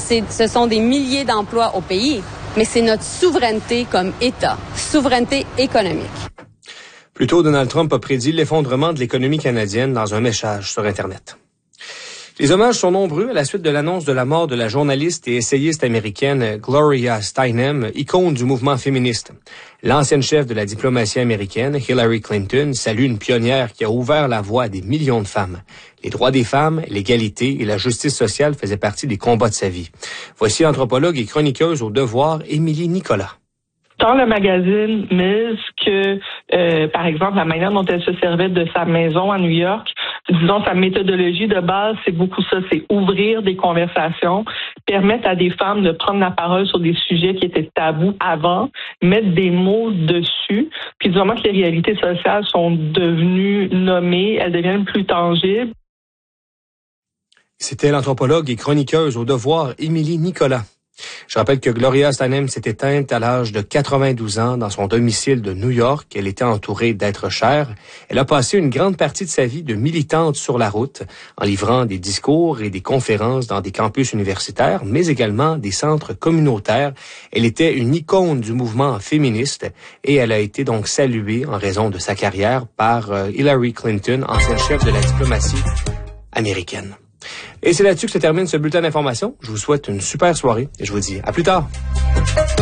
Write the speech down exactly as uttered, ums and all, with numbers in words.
c'est, ce sont des milliers d'emplois au pays, mais c'est notre souveraineté comme État, souveraineté économique. Plus tôt, Donald Trump a prédit l'effondrement de l'économie canadienne dans un message sur Internet. Les hommages sont nombreux à la suite de l'annonce de la mort de la journaliste et essayiste américaine Gloria Steinem, icône du mouvement féministe. L'ancienne chef de la diplomatie américaine, Hillary Clinton, salue une pionnière qui a ouvert la voie à des millions de femmes. Les droits des femmes, l'égalité et la justice sociale faisaient partie des combats de sa vie. Voici l'anthropologue et chroniqueuse au Devoir, Émilie Nicolas. Dans le magazine Ms, que, euh, par exemple, la manière dont elle se servait de sa maison à New York, disons, sa méthodologie de base, c'est beaucoup ça, c'est ouvrir des conversations, permettre à des femmes de prendre la parole sur des sujets qui étaient tabous avant, mettre des mots dessus, puis du moment que les réalités sociales sont devenues nommées, elles deviennent plus tangibles. C'était l'anthropologue et chroniqueuse au Devoir, Émilie Nicolas. Je rappelle que Gloria Steinem s'est éteinte à l'âge de quatre-vingt-douze ans dans son domicile de New York. Elle était entourée d'êtres chers. Elle a passé une grande partie de sa vie de militante sur la route, en livrant des discours et des conférences dans des campus universitaires, mais également des centres communautaires. Elle était une icône du mouvement féministe et elle a été donc saluée en raison de sa carrière par euh, Hillary Clinton, ancienne chef de la diplomatie américaine. Et c'est là-dessus que se termine ce bulletin d'information. Je vous souhaite une super soirée et je vous dis à plus tard.